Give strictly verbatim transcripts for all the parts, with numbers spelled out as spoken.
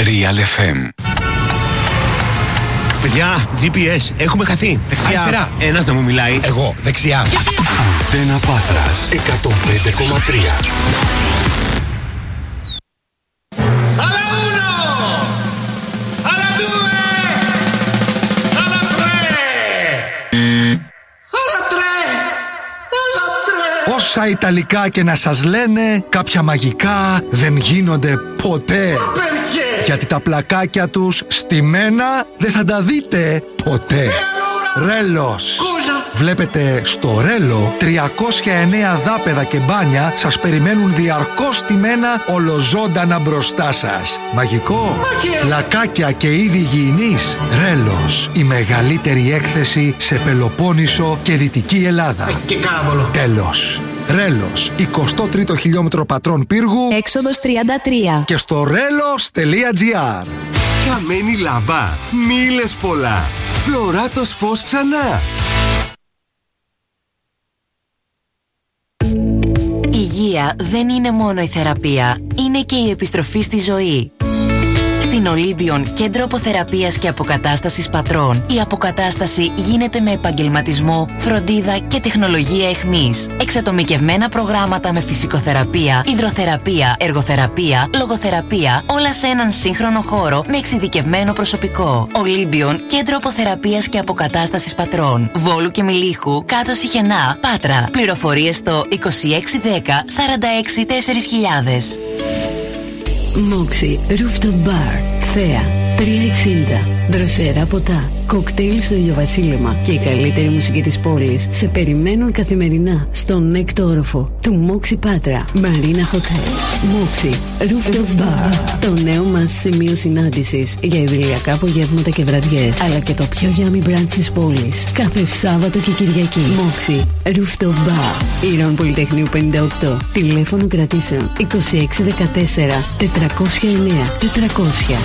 Real εφ εμ. Παιδιά, τζι πι ες, έχουμε χαθεί. Δεξιά. Αριστερά. Ένας να μου μιλάει. Εγώ, δεξιά. Αντένα Πάτρας εκατόν πέντε κόμμα τρία. Όσα Ιταλικά και να σας λένε, κάποια μαγικά δεν γίνονται ποτέ. Γιατί τα πλακάκια τους στημένα δεν θα τα δείτε ποτέ. Ρέλος. Βλέπετε, στο Ρέλο τριακόσια εννέα δάπεδα και μπάνια σας περιμένουν διαρκώς στημένα ολοζώντανα μπροστά σας. Μαγικό. Πλακάκια και είδη υγιεινής. Ρέλος. Η μεγαλύτερη έκθεση σε Πελοπόννησο και Δυτική Ελλάδα. Και κάβολο. Τέλος. Ρέλος, εικοστό τρίτο χιλιόμετρο πατρών πύργου, έξοδος τριάντα τρία. Και στο ρέλος τελεία τζι άρ. Καμένη λάμπα, μίλες πολλά. Φλωράτος φως ξανά. Υγεία δεν είναι μόνο η θεραπεία, είναι και η επιστροφή στη ζωή. Στην Olympion, κέντρο αποθεραπείας και αποκατάστασης πατρών, η αποκατάσταση γίνεται με επαγγελματισμό, φροντίδα και τεχνολογία εχμής. Εξατομικευμένα προγράμματα με φυσικοθεραπεία, υδροθεραπεία, εργοθεραπεία, λογοθεραπεία, όλα σε έναν σύγχρονο χώρο με εξειδικευμένο προσωπικό. Olympion, κέντρο αποθεραπείας και αποκατάστασης πατρών. Βόλου και Μιλίχου, κάτω Σιχενά, Πάτρα. Πληροφορίες στο είκοσι έξι δέκα σαράντα έξι τέσσερις χιλιάδες. Μόξι Rooftop Bar, Θέα, τριακόσια εξήντα. Δροσερά ποτά, κοκτέιλ στο ηλιοβασίλεμα και η καλύτερη μουσική της πόλης σε περιμένουν καθημερινά στον έκτο όροφο του Μόξι Πάτρα Marina Hotel. Μόξι Rooftop Bar, το νέο μας σημείο συνάντησης για ιδηλιακά απογεύματα και βραδιές, αλλά και το πιο yummy brunch της πόλης κάθε Σάββατο και Κυριακή. Μόξι Rooftop Bar, Ήρων Πολυτεχνείου πενήντα οκτώ. Τηλέφωνο κρατήσεων είκοσι έξι δεκατέσσερα τετρακόσια εννέα τετρακόσια.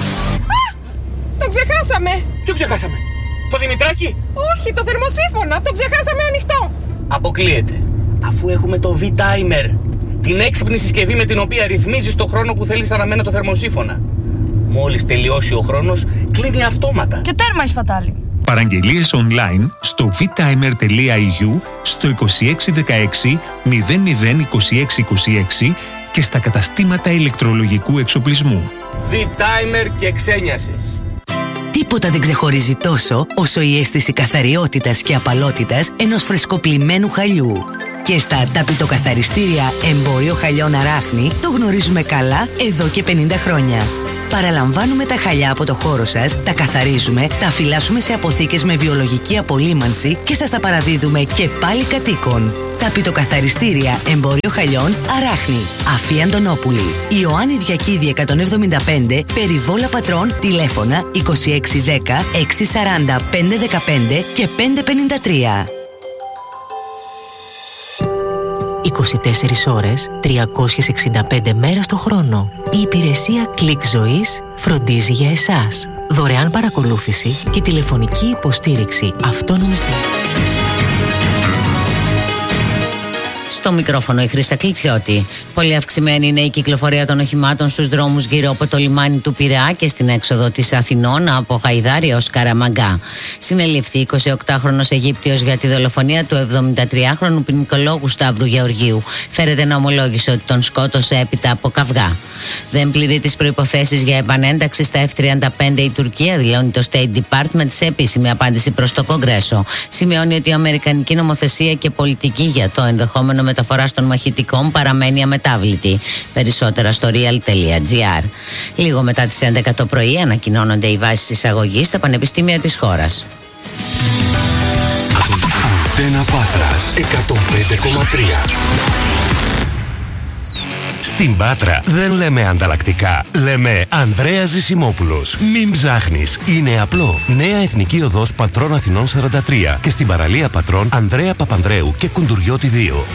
Το ξεχάσαμε! Ποιο ξεχάσαμε? Το Δημητράκι? Όχι, το θερμοσύφωνα! Το ξεχάσαμε ανοιχτό! Αποκλείεται. Αφού έχουμε το V-Timer, την έξυπνη συσκευή με την οποία ρυθμίζεις το χρόνο που θέλεις αναμένα το θερμοσύφωνα. Μόλις τελειώσει ο χρόνος, κλείνει αυτόματα. Και τέρμα η σπατάλη. Παραγγελίες online στο vtimer τελεία ι γιου, στο είκοσι έξι δεκαέξι μηδέν μηδέν είκοσι έξι είκοσι έξι και στα καταστήματα ηλεκτρολογικού εξοπλισμού. V-Timer και ξένιασες. Τίποτα δεν ξεχωρίζει τόσο όσο η αίσθηση καθαριότητας και απαλότητας ενός φρεσκοπλημμένου χαλιού. Και στα ταπητοκαθαριστήρια Εμπόριο Χαλιών Αράχνη το γνωρίζουμε καλά εδώ και πενήντα χρόνια. Παραλαμβάνουμε τα χαλιά από το χώρο σας, τα καθαρίζουμε, τα φυλάσσουμε σε αποθήκες με βιολογική απολύμανση και σας τα παραδίδουμε και πάλι κατοίκων. Ταπητοκαθαριστήρια Εμπόριο Χαλιών Αράχνη. Αφή Αντωνόπουλη. Ιωάννη Διακίδη εκατόν εβδομήντα πέντε, Περιβόλα Πατρών, τηλέφωνα είκοσι έξι δέκα έξι σαράντα πέντε δεκαπέντε και πέντε πενήντα τρία. είκοσι τέσσερις ώρες, τριακόσιες εξήντα πέντε μέρες το χρόνο. Η υπηρεσία Κλικ Ζωής φροντίζει για εσάς. Δωρεάν παρακολούθηση και τηλεφωνική υποστήριξη αυτόνομης. Στο μικρόφωνο η Χρύσα Κλιτσιώτη. Πολύ αυξημένη είναι η κυκλοφορία των οχημάτων στους δρόμους γύρω από το λιμάνι του Πειραιά και στην έξοδο της Αθηνών από Χαϊδάρι ως Καραμαγκά. Συνελήφθη εικοσιοκτάχρονος Αιγύπτιος για τη δολοφονία του εβδομηντατριάχρονου ποινικολόγου Σταύρου Γεωργίου. Φέρεται να ομολόγησε ότι τον σκότωσε έπειτα από καυγά. Δεν πληρεί τις προϋποθέσεις για επανένταξη στα εφ τριάντα πέντε η Τουρκία, δηλώνει το State Department σε επίσημη απάντηση προς το Κογκρέσο. Σημειώνει ότι η αμερικανική νομοθεσία και πολιτική για το ενδεχόμενο μεταφοράς των μαχητικών παραμένει αμετάβλητη. Περισσότερα στο real τελεία τζι άρ. Λίγο μετά τις έντεκα το πρωί ανακοινώνονται οι βάσεις εισαγωγής στα πανεπιστήμια της χώρας. Αντένα Πάτρας εκατόν πέντε κόμμα τρία. Στην Πάτρα δεν λέμε ανταλλακτικά, λέμε Ανδρέας Ζησιμόπουλος. Μην ψάχνεις, είναι απλό. Νέα Εθνική Οδός Πατρών Αθηνών σαράντα τρία και στην παραλία Πατρών Ανδρέα Παπανδρέου και Κουντουριώτη δύο.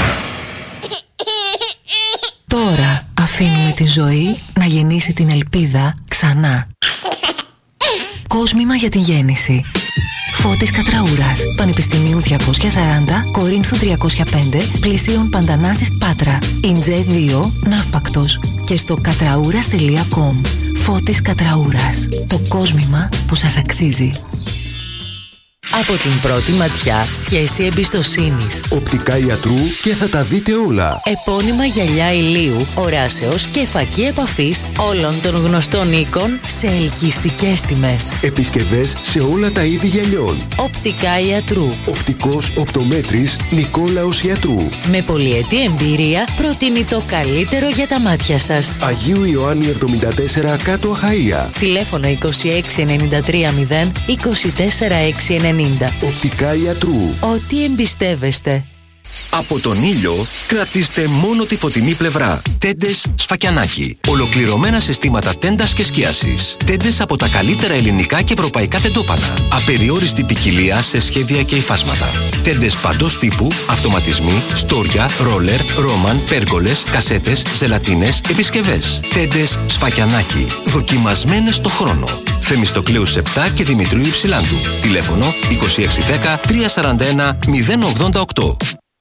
Τώρα αφήνουμε τη ζωή να γεννήσει την ελπίδα ξανά. Κόσμημα για την γέννηση. Φώτης Κατραούρας, Πανεπιστημίου διακόσια σαράντα, Κορίνθου τριακόσια πέντε, πλησίων Παντανάσης Πάτρα. Ιντζέ δύο, Ναύπακτος. Και στο κατραούρας τελεία κομ. Φώτης Κατραούρας. Το κόσμημα που σας αξίζει. Από την πρώτη ματιά, σχέση εμπιστοσύνης. Οπτικά ιατρού και θα τα δείτε όλα. Επώνυμα γυαλιά ηλίου, οράσεως και φακή επαφής όλων των γνωστών οίκων σε ελκυστικές τιμές. Επισκευές σε όλα τα είδη γυαλιών. Οπτικά ιατρού. Οπτικός οπτομέτρης Νικόλαος Ιατρού. Με πολυετή εμπειρία προτείνει το καλύτερο για τα μάτια σας. Αγίου Ιωάννη εβδομήντα τέσσερα κάτω Αχαΐα. Τηλέφωνο είκοσι έξι ενενήντα τρία μηδέν είκοσι τέσσερα έξι ενενήντα. Οπτικά ιατρού. Ό,τι εμπιστεύεστε. Από τον ήλιο κρατήστε μόνο τη φωτεινή πλευρά. Τέντες Σφακιανάκι. Ολοκληρωμένα συστήματα τέντας και σκίασης. Τέντες από τα καλύτερα ελληνικά και ευρωπαϊκά τεντόπανα. Απεριόριστη ποικιλία σε σχέδια και υφάσματα. Τέντες παντός τύπου, αυτοματισμοί, στόρια, ρόλερ, ρόμαν, πέργολες, κασέτες, ζελατίνες, επισκευές. Τέντες Σφακιανάκι. Δοκιμασμένες στο χρόνο. Θεμιστοκλέους επτά και Δημητρίου Υψηλάντου. Τηλέφωνο είκοσι έξι δέκα τριακόσια σαράντα ένα μηδέν ογδόντα οκτώ.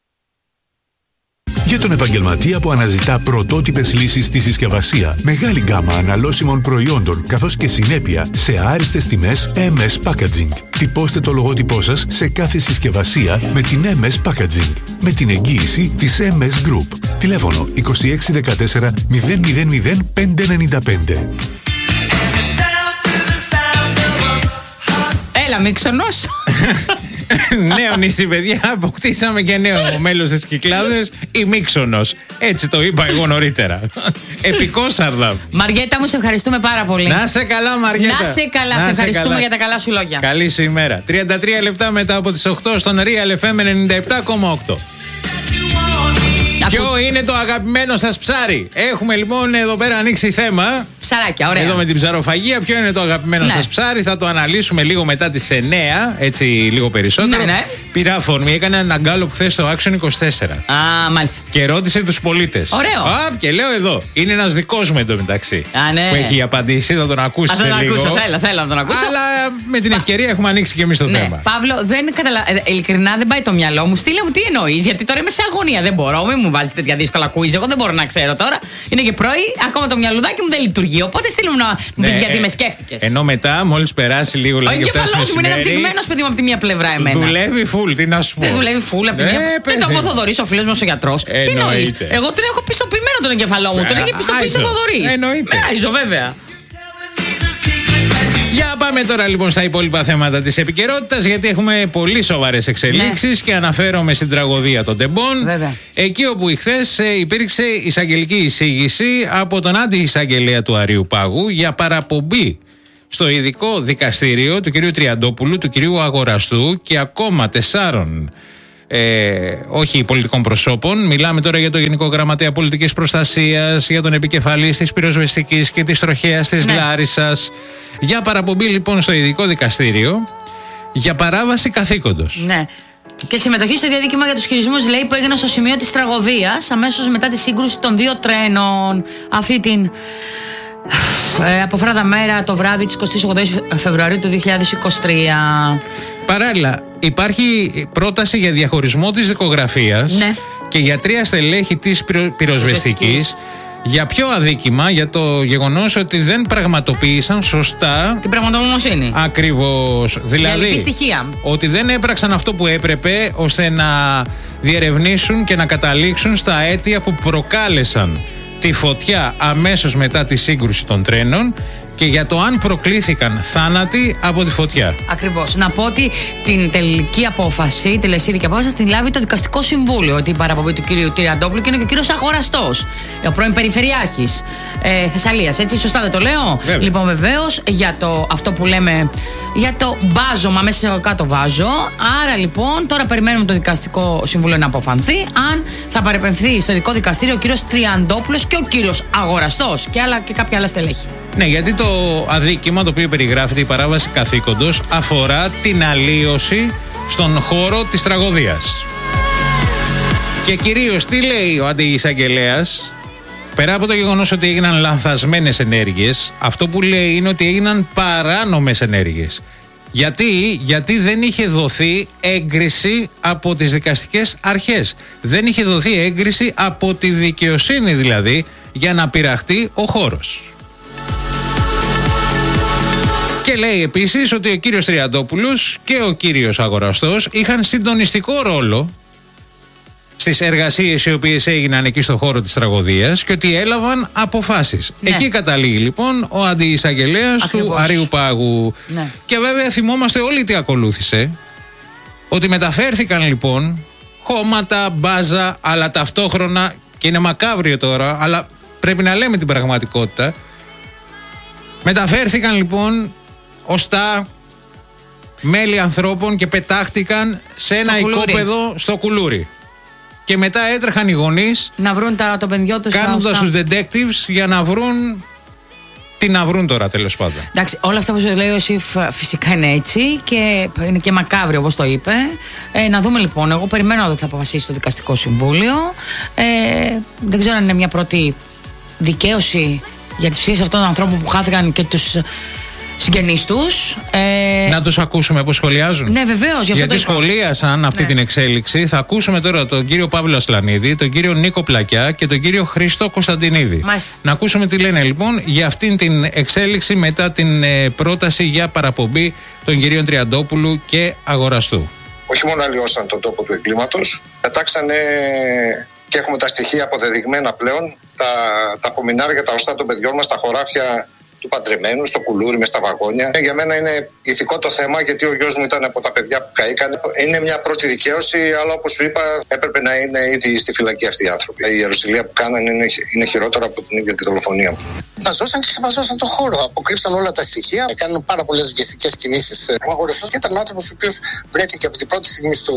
Για τον επαγγελματία που αναζητά πρωτότυπες λύσεις στη συσκευασία, μεγάλη γκάμα αναλώσιμων προϊόντων καθώς και συνέπεια σε άριστες τιμές εμ ες Packaging. Τυπώστε το λογότυπό σας σε κάθε συσκευασία με την εμ ες Packaging, με την εγγύηση της εμ ες Group. Τηλέφωνο είκοσι έξι δεκατέσσερα μηδέν μηδέν μηδέν πέντε ενενήντα πέντε. Έλα, Μίξονος. Νέο νησί, παιδιά. Αποκτήσαμε και νέο μέλος της Κυκλάδες, η Μίξονος. Έτσι το είπα εγώ νωρίτερα. Επικόσαρδα. Μαριέτα μου, σε ευχαριστούμε πάρα πολύ. Να σε καλά, Μαριέτα. Να σε καλά, Να σε σε ευχαριστούμε καλά. για τα καλά σου λόγια. Καλή σου ημέρα. τριάντα τρία λεπτά μετά από τις οκτώ στον Real εφ εμ ενενήντα επτά κόμμα οκτώ. Ποιο είναι το αγαπημένο σας ψάρι? Έχουμε λοιπόν εδώ πέρα ανοίξει θέμα. Ψαράκια, ωραία. Εδώ με την ψαροφαγία. Ποιο είναι το αγαπημένο Ναι. σας ψάρι? Θα το αναλύσουμε λίγο μετά τις εννιά, έτσι λίγο περισσότερο. Ναι, ναι. Πήρα αφορμή, έκανε ένα γκάλωπ χθες στο Action είκοσι τέσσερα. Α, μάλιστα. Και ρώτησε τους πολίτες. Ωραίο. Α, και λέω εδώ. Είναι ένας δικός μου εντωμεταξύ. Α, ναι. Που έχει απαντήσει, θα τον ακούσει Α, σε θα τον λίγο. ακούσω, θέλω, θέλω να τον ακούσω. Αλλά με την ευκαιρία έχουμε ανοίξει και εμείς το Ναι, θέμα. Παύλο, δεν καταλα... ε, ειλικρινά δεν πάει το μυαλό μου. Στείλε μου τι εννοείς, γιατί τώρα είμαι σε αγωνία. Δεν μπορώ, μην μου βάζεις τέτοια δύσκολα quiz. Εγώ δεν μπορώ να ξέρω τώρα. Είναι και πρωί, ακόμα το μυαλουδάκι μου δεν λειτουργεί. Οπότε στείλε μου να μου πεις Ναι, γιατί ε, με σκέφτηκες. Ενώ μετά, μόλις περάσει λίγο Ο λίγο και φτάσει εγκεφαλός μου είναι μεσημέρι, αναπτυγμένος, παιδί μου, από τη μία πλευρά εμένα. δουλεύει φουλ, τι να σου πω. Δεν δουλεύει φουλ από τη Ναι, μία. παιδί. Δεν το έχω Θοδωρής, ο φίλος μου ο γιατρός. Τι Εννοείται. εννοείς? Εγώ τον έχω πιστοποιημένο τον εγκεφαλό μου. Τον έχει πιστοποιήσει ο άιζο. Θοδωρής. Εννοείται. Με άιζο, βέβαια. Για πάμε τώρα λοιπόν στα υπόλοιπα θέματα της επικαιρότητας, γιατί έχουμε πολύ σοβαρές εξελίξεις Ναι. και αναφέρομαι στην τραγωδία των τεμπών. Βέβαια. Εκεί όπου χθες ε, υπήρξε εισαγγελική εισήγηση από τον αντιεισαγγελέα του Αριουπάγου για παραπομπή στο ειδικό δικαστήριο του κυρίου Τριαντόπουλου, του κυρίου Αγοραστού και ακόμα τεσσάρων Ε, όχι πολιτικών προσώπων. Μιλάμε τώρα για το Γενικό Γραμματέα Πολιτικής Προστασίας, για τον επικεφαλής της Πυροσβεστικής και της Τροχέας της Ναι. Λάρισσας. Για παραπομπή λοιπόν στο ειδικό δικαστήριο για παράβαση καθήκοντος. Ναι. Και συμμετοχή στο διαδίκημα για τους χειρισμούς, λέει, που έγινε στο σημείο της τραγωδίας αμέσως μετά τη σύγκρουση των δύο τρένων. Αυτή την ε, αποφράτα μέρα το βράδυ της εικοστής ογδόης Φεβρουαρίου του δύο χιλιάδες είκοσι τρία. Παράλληλα, υπάρχει πρόταση για διαχωρισμό της δικογραφίας, Ναι. και για τρία στελέχη της πυρο- πυροσβεστικής. Για ποιο αδίκημα? Για το γεγονός ότι δεν πραγματοποίησαν σωστά Την πραγματογνωμοσύνη. Ακριβώς. Για λυπή Δηλαδή, στοιχεία. ότι δεν έπραξαν αυτό που έπρεπε ώστε να διερευνήσουν και να καταλήξουν στα αίτια που προκάλεσαν τη φωτιά αμέσως μετά τη σύγκρουση των τρένων και για το αν προκλήθηκαν θάνατοι από τη φωτιά. Ακριβώς. Να πω ότι την τελική απόφαση, η τελεσίδικη απόφαση, θα την λάβει το Δικαστικό Συμβούλιο. Ότι η παραπομπή του κυρίου Τριαντόπουλου και είναι και ο κύριος Αγοραστός, ο πρώην Περιφερειάρχης ε, Θεσσαλίας. Έτσι, σωστά δεν το λέω? Βέβαια. Λοιπόν, βεβαίως, για το, αυτό που λέμε, για το βάζωμα, μέσα σε κάτω βάζω. Άρα, λοιπόν, τώρα περιμένουμε το Δικαστικό Συμβούλιο να αποφανθεί αν θα παρεπεμφθεί στο ειδικό δικαστήριο ο κύριος Τριαντόπουλος και ο κύριος Αγοραστός και, άλλα, και κάποια άλλα στελέχη. Ναι, γιατί το αδίκημα το οποίο περιγράφεται, η παράβαση καθήκοντος, αφορά την αλλίωση στον χώρο της τραγωδίας. Και κυρίως τι λέει ο αντιεισαγγελέας? Πέρα από το γεγονός ότι έγιναν λανθασμένες ενέργειες, αυτό που λέει είναι ότι έγιναν παράνομες ενέργειες. Γιατί, γιατί δεν είχε δοθεί έγκριση από τις δικαστικές αρχές. Δεν είχε δοθεί έγκριση από τη δικαιοσύνη δηλαδή για να πειραχτεί ο χώρος. Και λέει επίσης ότι ο κύριος Τριαντόπουλος και ο κύριος Αγοραστός είχαν συντονιστικό ρόλο στις εργασίες οι οποίες έγιναν εκεί στο χώρο της τραγωδίας και ότι έλαβαν αποφάσεις. Ναι. Εκεί καταλήγει λοιπόν ο αντιεισαγγελέας του Αρείου Πάγου. Ναι. Και βέβαια θυμόμαστε όλοι τι ακολούθησε. Ότι μεταφέρθηκαν λοιπόν χώματα, μπάζα, αλλά ταυτόχρονα, και είναι μακάβριο τώρα, αλλά πρέπει να λέμε την πραγματικότητα, μεταφέρθηκαν λοιπόν οστά, μέλη ανθρώπων και πετάχτηκαν σε ένα οικόπεδο στο Κουλούρι. Και μετά έτρεχαν οι γονείς να βρουν τα, το παιδιό τους, κάνοντας τους detectives για να βρουν τι να βρουν τώρα, τέλος πάντων. Εντάξει, όλα αυτά που σου λέει ο Σιφ φυσικά είναι έτσι και είναι και μακάβριο, όπως το είπε. Ε, να δούμε λοιπόν. Εγώ περιμένω ότι θα αποφασίσει το Δικαστικό Συμβούλιο. Ε, δεν ξέρω αν είναι μια πρώτη δικαίωση για τις ψυχές αυτών των ανθρώπων που χάθηκαν και τους συγγενείς τους. Ε... Να τους ακούσουμε πώς σχολιάζουν. Ναι, βεβαίως. Γιατί σχολίασαν αυτή ναι. την εξέλιξη. Θα ακούσουμε τώρα τον κύριο Παύλο Ασλανίδη, τον κύριο Νίκο Πλακιά και τον κύριο Χρήστο Κωνσταντινίδη. Μάλιστα. Να ακούσουμε τι λένε λοιπόν για αυτήν την εξέλιξη μετά την ε, πρόταση για παραπομπή των κυρίων Τριαντόπουλου και Αγοραστού. Όχι μόνο αλλοιώσαν τον τόπο του εγκλήματος, πετάξανε και έχουμε τα στοιχεία αποδεδειγμένα πλέον, τα, τα απομεινάρια, τα οστά των παιδιών μας, τα χωράφια του παντρεμένου, στο Κουλούρι, με στα βαγόνια. Για μένα είναι ηθικό το θέμα, γιατί ο γιος μου ήταν από τα παιδιά που καήκαν. Είναι μια πρώτη δικαίωση, αλλά όπως σου είπα, έπρεπε να είναι ήδη στη φυλακή αυτοί οι άνθρωποι. Η ιεροσυλία που κάνανε είναι, είναι χειρότερα από την ίδια τη δολοφονία. Μαζώσαν και ξεβαζώσαν τον χώρο. Αποκρύψαν όλα τα στοιχεία. Έκαναν πάρα πολλές βιαστικές κινήσεις. Ο Αγοραστός ήταν άνθρωπος ο οποίος βρέθηκε από την πρώτη στιγμή στο.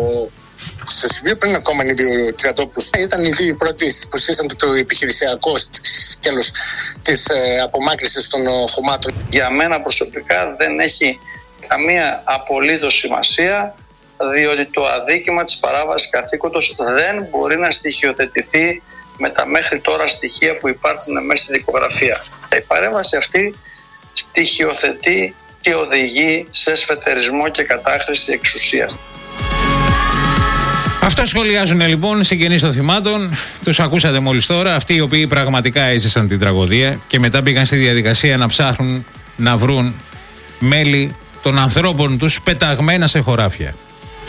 Στο σημείο πριν ακόμα ανέβει ο Τριαντόπουλος, ήταν οι δύο πρώτοι που στήσαν το, το επιχειρησιακό σκέλος της ε, απομάκρυσης των ο, χωμάτων. Για μένα προσωπικά δεν έχει καμία απολύτως σημασία, διότι το αδίκημα της παράβασης καθήκοντος δεν μπορεί να στοιχειοθετηθεί με τα μέχρι τώρα στοιχεία που υπάρχουν μέσα στη δικογραφία. Η παρέμβαση αυτή στοιχειοθετεί και οδηγεί σε σφετερισμό και κατάχρηση εξουσίας. Αυτά σχολιάζουν λοιπόν συγγενείς των θυμάτων. Τους ακούσατε μόλις τώρα. Αυτοί οι οποίοι πραγματικά έζησαν την τραγωδία και μετά πήγαν στη διαδικασία να ψάχνουν να βρουν μέλη των ανθρώπων τους πεταγμένα σε χωράφια.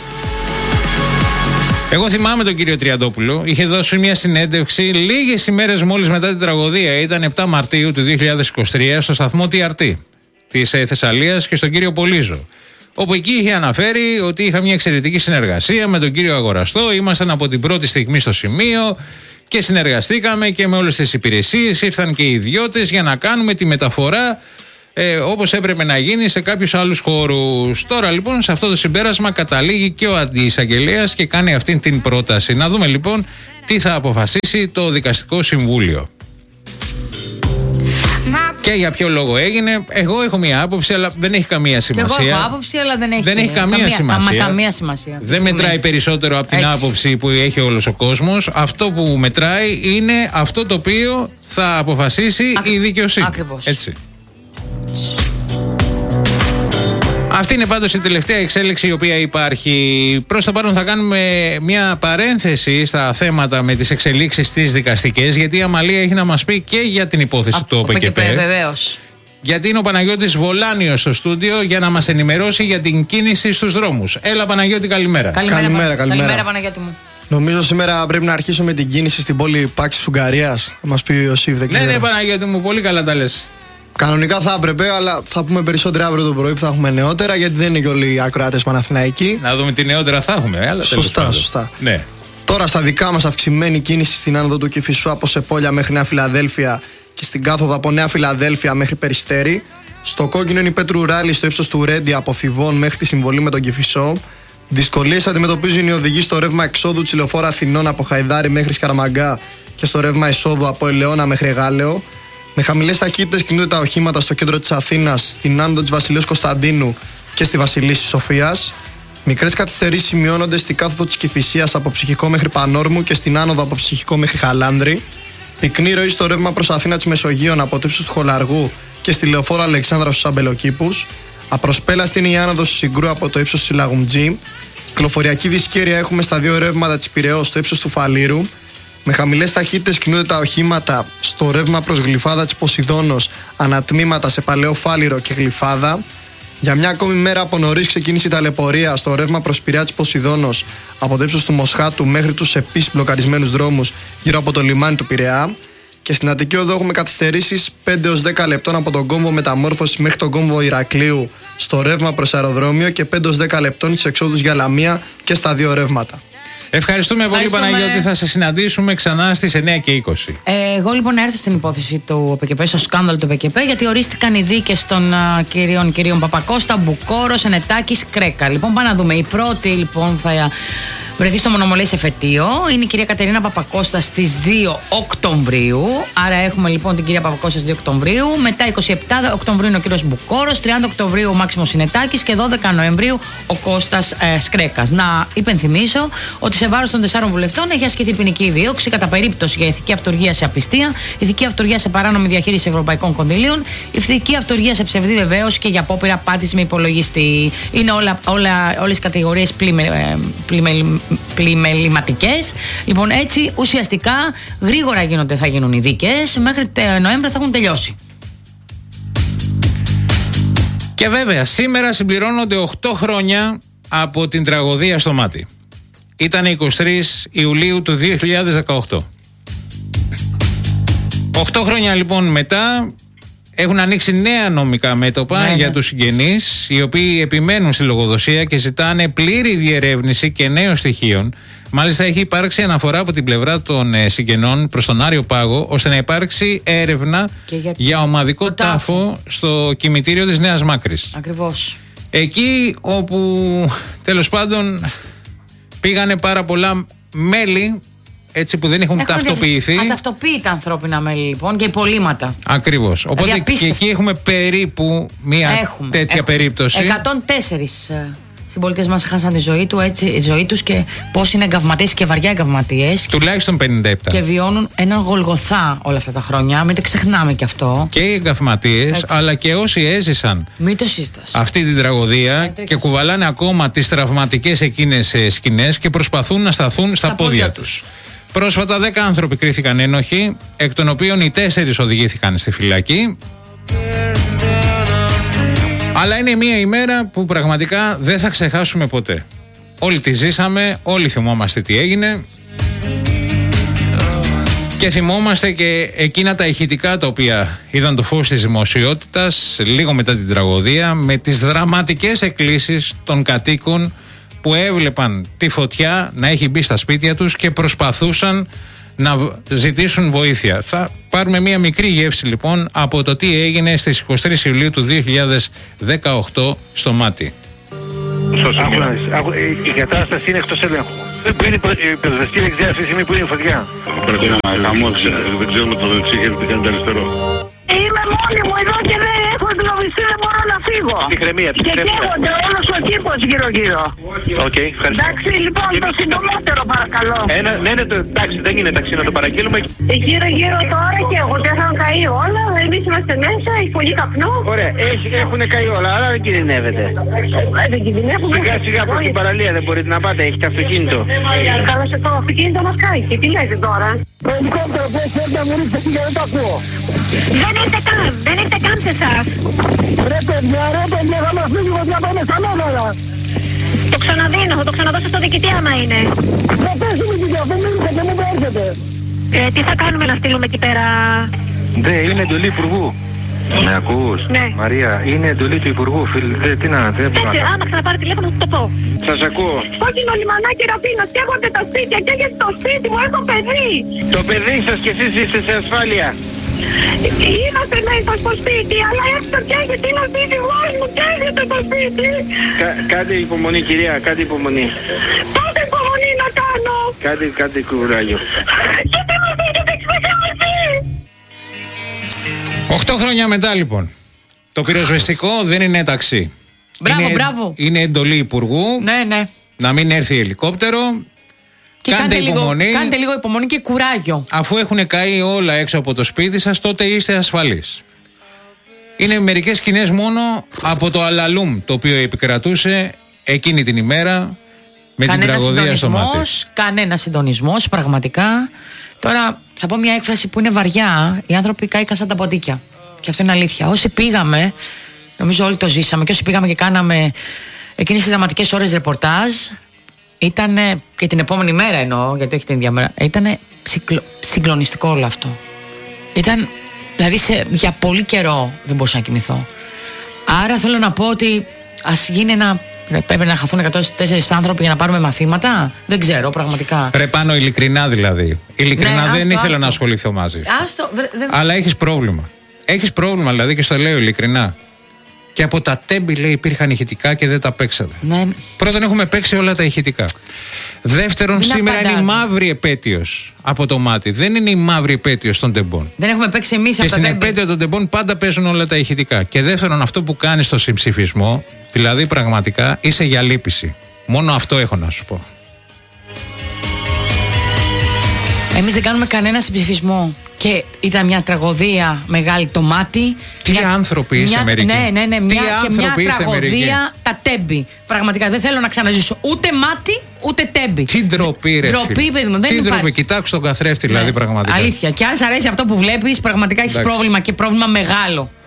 Εγώ θυμάμαι τον κύριο Τριαντόπουλο. Είχε δώσει μια συνέντευξη λίγες ημέρες μόλις μετά την τραγωδία. Ήταν επτά Μαρτίου του δύο χιλιάδες είκοσι τρία στο σταθμό τι αρ τι της Θεσσαλίας και στον κύριο Πολύζο, όπου εκεί είχε αναφέρει ότι είχα μια εξαιρετική συνεργασία με τον κύριο Αγοραστό. Ήμασταν από την πρώτη στιγμή στο σημείο και συνεργαστήκαμε και με όλες τις υπηρεσίες. Ήρθαν και οι ιδιώτες για να κάνουμε τη μεταφορά ε, όπως έπρεπε να γίνει σε κάποιους άλλους χώρους. Τώρα λοιπόν σε αυτό το συμπέρασμα καταλήγει και ο αντιεισαγγελέας και κάνει αυτή την πρόταση. Να δούμε λοιπόν τι θα αποφασίσει το Δικαστικό Συμβούλιο. Και για ποιο λόγο έγινε. Εγώ έχω μία άποψη, αλλά δεν έχει καμία σημασία. Και εγώ έχω άποψη, αλλά δεν έχει, δεν έχει καμία, καμία σημασία. Μα, καμία σημασία. Δεν μετράει περισσότερο από την Έτσι. άποψη που έχει όλος ο κόσμος. Αυτό που μετράει είναι αυτό το οποίο θα αποφασίσει Ακ... η δικαιοσύνη. Ακριβώς. Έτσι. Αυτή είναι πάντως η τελευταία εξέλιξη η οποία υπάρχει. Προς το παρόν θα κάνουμε μια παρένθεση στα θέματα με τις εξελίξεις τις δικαστικές, γιατί η Αμαλία έχει να μας πει και για την υπόθεση Α, του ΟΠΕΚΕΠΕ. Βεβαίως. Γιατί είναι ο Παναγιώτης Βολάνιος στο στούντιο για να μας ενημερώσει για την κίνηση στους δρόμους. Έλα Παναγιώτη, καλημέρα. Καλημέρα, καλημέρα, καλημέρα. καλημέρα Παναγιώτη μου. Νομίζω σήμερα πρέπει να αρχίσω με την κίνηση στην πόλη Πάξης Ουγγαρίας. Θα μας πει ο Σιβ, δεν ξέρω. Ναι, ναι, Παναγιώτη μου, πολύ καλά τα λες. Κανονικά θα έπρεπε, αλλά θα πούμε περισσότερα αύριο το πρωί που θα έχουμε νεότερα, γιατί δεν είναι και όλοι οι ακροάτες Παναθηναϊκοί. Να δούμε τι νεότερα θα έχουμε. Αλλά σωστά, σωστά. Ναι. Τώρα στα δικά μας αυξημένη κίνηση στην άνοδο του Κηφισού από Σεπόλια μέχρι Νέα Φιλαδέλφια και στην κάθοδο από Νέα Φιλαδέλφια μέχρι Περιστέρι. Στο κόκκινο είναι η Πέτρου Ράλη στο ύψος του Ρέντι από Θηβών μέχρι τη συμβολή με τον Κηφισό. Δυσκολίες αντιμετωπίζουν οι οδηγοί στο ρεύμα εξόδου της λεωφόρου Αθηνών από Χαϊδάρι μέχρι Σκαραμαγκά και στο ρεύμα εισόδου από Ελαιώνα μέχρι Γάλεο. Με χαμηλές ταχύτητες κινούνται τα οχήματα στο κέντρο της Αθήνας, στην άνοδο της Βασιλείου Κωνσταντίνου και στη Βασιλίσσης Σοφίας. Μικρές καθυστερήσεις σημειώνονται στην κάθοδο της Κηφισίας από Ψυχικό μέχρι Πανόρμου και στην άνοδο από Ψυχικό μέχρι Χαλάνδρη. Πυκνή ροή στο ρεύμα προς Αθήνα της Μεσογείων από το ύψος του Χολαργού και στη λεωφόρο Αλεξάνδρα στους Αμπελοκήπους. Απροσπέλαστη είναι η άνοδος του Συγκρού από το ύψος του Λαγουμτζή. Κυκλοφοριακή δυσκέρεια έχουμε στα δύο ρεύματα της Πειραιώς στο ύψος του Φαλήρου. Με χαμηλές ταχύτητες κινούνται τα οχήματα στο ρεύμα προς Γλυφάδα της Ποσειδώνος, ανατμήματα σε Παλαιό Φάληρο και Γλυφάδα. Για μια ακόμη μέρα από νωρίς ξεκίνησε η ταλαιπωρία στο ρεύμα προς Πειραιά της Ποσειδώνος, από το ύψος του Μοσχάτου μέχρι τους επίσης μπλοκαρισμένους δρόμους γύρω από το λιμάνι του Πειραιά. Και στην Αττική Οδό έχουμε καθυστερήσεις πέντε έως δέκα λεπτών από τον κόμβο Μεταμόρφωσης μέχρι τον κόμβο Ηρακλείου στο ρεύμα προς αεροδρόμιο και πέντε έως δέκα λεπτών στις εξόδους για Λαμία και στα δύο ρεύματα. Ευχαριστούμε, Ευχαριστούμε πολύ, Παναγιώτη. Θα σε συναντήσουμε ξανά στις εννιά και είκοσι. Ε, εγώ λοιπόν έρθω στην υπόθεση του ΠΚΠ, στο σκάνδαλο του ΠΚΠ, γιατί ορίστηκαν οι δίκες των uh, κυρίων, κυρίων Παπακώστα, Μπουκόρος, Ενετάκης, Κρέκα. Λοιπόν, πάμε να δούμε. Η πρώτη λοιπόν θα βρεθεί στο μονομολές εφετείο. Είναι η κυρία Κατερίνα Παπακώστα στις δύο Οκτωβρίου. Άρα έχουμε λοιπόν την κυρία Παπακώστα στις δύο Οκτωβρίου. Μετά είκοσι επτά Οκτωβρίου είναι ο κύριος Μπουκόρος. τριάντα Οκτωβρίου ο Μάξιμος Συνετάκης και δώδεκα Νοεμβρίου ο Κώστας ε, Σκρέκας. Να υπενθυμίσω ότι σε βάρος των τεσσάρων βουλευτών έχει ασκηθεί ποινική δίωξη κατά περίπτωση για ηθική αυτοργία σε απιστία, ηθική αυτοργία σε παράνομη διαχείριση ευρωπαϊκών κονδυλίων, ηθική αυτοργία σε ψευδή βεβαίωση και για απόπειρα πάτηση με υπολογιστή. Είναι όλα, όλα, όλες οι κατηγορίες πλημε, πλημε, πλημεληματικές. Λοιπόν, έτσι ουσιαστικά γρήγορα γίνονται, θα γίνουν οι δίκες. Μέχρι Νοέμβριο θα έχουν τελειώσει. Και βέβαια, σήμερα συμπληρώνονται οκτώ χρόνια από την τραγωδία στο Μάτι. Ήταν εικοστή τρίτη Ιουλίου του δύο χιλιάδες δεκαοκτώ. οκτώ χρόνια λοιπόν μετά έχουν ανοίξει νέα νομικά μέτωπα ναι, ναι. για τους συγγενείς, οι οποίοι επιμένουν στη λογοδοσία και ζητάνε πλήρη διερεύνηση και νέων στοιχείων. Μάλιστα έχει υπάρξει αναφορά από την πλευρά των ε, συγγενών προς τον Άριο Πάγο, ώστε να υπάρξει έρευνα για, για ομαδικό τάφο, τάφο στο κημητήριο της Νέας Μάκρης. Ακριβώς. Εκεί όπου τέλος πάντων πήγανε πάρα πολλά μέλη, έτσι που δεν έχουν, έχουν ταυτοποιηθεί. Αταυτοποιητά ανθρώπινα μέλη λοιπόν και υπολείμματα. Ακριβώς. Οπότε δηλαδή, και εκεί έχουμε περίπου μία έχουμε, τέτοια έχουμε. περίπτωση. εκατόν τέσσερα συμπολίτες μας χάσαν τη ζωή, του, έτσι, η ζωή τους και πώς είναι εγκαυματίες και βαριά εγκαυματίες. Τουλάχιστον πενήντα επτά. Και βιώνουν έναν Γολγοθά όλα αυτά τα χρόνια. Μην το ξεχνάμε και αυτό. Και οι εγκαυματίες, αλλά και όσοι έζησαν Μην το σύστας. αυτή την τραγωδία και κουβαλάνε ακόμα τις τραυματικές εκείνες σκηνές και προσπαθούν να σταθούν στα, στα πόδια, πόδια τους. Πρόσφατα δέκα άνθρωποι κρίθηκαν ένοχοι, εκ των οποίων οι τέσσερις οδηγήθηκαν στη φυλακή. Αλλά είναι μια ημέρα που πραγματικά δεν θα ξεχάσουμε ποτέ. Όλοι τη ζήσαμε, όλοι θυμόμαστε τι έγινε. Και θυμόμαστε και εκείνα τα ηχητικά τα οποία είδαν το φως της δημοσιότητας λίγο μετά την τραγωδία, με τις δραματικές εκκλήσεις των κατοίκων που έβλεπαν τη φωτιά να έχει μπει στα σπίτια τους και προσπαθούσαν να ζητήσουν βοήθεια. Θα πάρουμε μία μικρή γεύση λοιπόν από το τι έγινε στις εικοστή τρίτη Ιουλίου του δύο χιλιάδες δεκαοκτώ στο Μάτι. Η κατάσταση είναι εκτός ελέγχου. Που είναι η πυροσβεστική εξέδρα αυτή τη στιγμή που είναι η φωτιά. Πρέπει να χαμός, δεν ξέρουμε το δεξί χέρι τι κάνει το αριστερό. Είμαι μόνη μου εδώ και δεν έχω εγκλωβιστεί, δεν μπορώ να φύγω. Ψυχραιμία, ψυχραιμία. Και καίγονται όλος ο κήπος γύρω-γύρω. Οκ, okay, ευχαριστώ. Εντάξει, λοιπόν, το συντομότερο παρακαλώ. Ένα, ναι, ναι, το, εντάξει, δεν είναι ταξί να το παραγγείλουμε. Γύρω-γύρω τώρα και εγώ δεν θα καεί όλα, εμείς είμαστε μέσα, έχει πολύ καπνό. Ωραία, έχουν καεί όλα, αλλά δεν κινδυνεύετε. Ε, δεν κινδυνεύουμε. Σιγά σιγά προς την παραλία δεν μπορείτε να πάτε, έχετε αυτοκίνητο. Καλά σε το αυτοκίνητο μας καεί και τι λέτε τώρα. Το ελικόπτερο που έχει έρθει να μου ρίξετε και δεν το ακούω. Δεν ήρθε καν, δεν ήρθε καν σε εσάς. Ρε παιδιά, ρε παιδιά, θα μας φύγει να πάμε στα νόμερα. Το ξαναδίνω, θα το ξαναδώσω στο διοικητή άμα είναι. Θα πέσουμε και για αυτό, μην ήρθετε, μην έρθετε. Ε, τι θα κάνουμε να στείλουμε εκεί πέρα. Ναι, είναι εντολή υπουργού. Με ακούς, ναι. Μαρία, είναι εντολή του υπουργού, φίλε, τι να, δεν μπορώ. Έτσι, άμα ξαναπάρει τηλέφωνο θα το πω. Σας ακούω. Κόκκινο λιμανάκι Ραφίνο, καίγονται τα σπίτια, καίγεται το σπίτι μου, έχω παιδί. Το παιδί σας και εσείς είστε σε ασφάλεια. Είμαστε μέσα στο σπίτι, αλλά έξω καίγεται, είναι ο σύζυγός μου, καίγεται το σπίτι. Κα, κάντε υπομονή κυρία, κάντε υπομονή. Πότε υπομονή να κάνω. Κάντε, κάντε κουβουράγιο. Γιατί μας έχετε ξεχάσει. Οκτώ χρόνια μετά λοιπόν. Το πυροσβεστικό δεν είναι ταξί. Μπράβο, είναι, μπράβο. Είναι εντολή υπουργού. Ναι, ναι. Να μην έρθει ελικόπτερο. Και κάντε, κάντε, υπομονή, λίγο, κάντε λίγο υπομονή και κουράγιο. Αφού έχουν καεί όλα έξω από το σπίτι σας, τότε είστε ασφαλείς. Είναι μερικές σκηνές μόνο από το αλαλούμ το οποίο επικρατούσε εκείνη την ημέρα με κανένα την τραγωδία στο Μάτι. Κανένα συντονισμός, πραγματικά. Τώρα θα πω μια έκφραση που είναι βαριά. Οι άνθρωποι κάηκαν σαν τα ποντίκια. Και αυτό είναι αλήθεια. Όσοι πήγαμε, νομίζω όλοι το ζήσαμε, και όσοι πήγαμε και κάναμε εκείνες τις δραματικές ώρες ρεπορτάζ, ήταν και την επόμενη μέρα εννοώ, γιατί όχι την ίδια μέρα, ήταν συγκλονιστικό όλο αυτό. Ήταν, δηλαδή σε, για πολύ καιρό δεν μπορούσα να κοιμηθώ. Άρα θέλω να πω ότι ας γίνει ένα. Πρέπει να χαθούν εκατό τέσσερις άνθρωποι για να πάρουμε μαθήματα. Δεν ξέρω, πραγματικά. Ρε Πάνο, ειλικρινά δηλαδή. Ειλικρινά ναι, δεν άστο, ήθελα άστο. να ασχοληθώ μαζί σου. Άστο, δε, δε... Αλλά έχεις πρόβλημα. Έχεις πρόβλημα δηλαδή, και στο λέω ειλικρινά. Και από τα τέμπη, λέει, υπήρχαν ηχητικά και δεν τα παίξατε. Ναι. Πρώτον, έχουμε παίξει όλα τα ηχητικά. Δεύτερον, Μην σήμερα απαντάς. είναι η μαύρη επέτειος από το μάτι. Δεν είναι η μαύρη επέτειος των τεμπών. Δεν έχουμε παίξει εμείς Και από τα στην τέμπη. επέτειο των τεμπών πάντα παίζουν όλα τα ηχητικά. Και δεύτερον, αυτό που κάνεις στο συμψηφισμό, δηλαδή πραγματικά είσαι για λύπηση. Μόνο αυτό έχω να σου πω. Εμείς δεν κάνουμε κανένα συμψηφισμό. Και ήταν μια τραγωδία μεγάλη το μάτι. Τι μια, άνθρωποι είσαι μια, μερικοί. Ναι, ναι, ναι. Μια, Τι και μια άνθρωποι είσαι μερικοί. τραγωδία τα τέμπη. Πραγματικά δεν θέλω να ξαναζήσω ούτε μάτι ούτε τέμπη. Τι ντροπή, ρε Ντροπή, φίλε. παιδί μου, δεν Τι ντροπή, υπάρχει. κοιτάξτε τον καθρέφτη, δηλαδή, Ναι, πραγματικά. αλήθεια. Και αν σ' αρέσει αυτό που βλέπεις, πραγματικά έχεις Εντάξει. πρόβλημα, και πρόβλημα μεγάλο.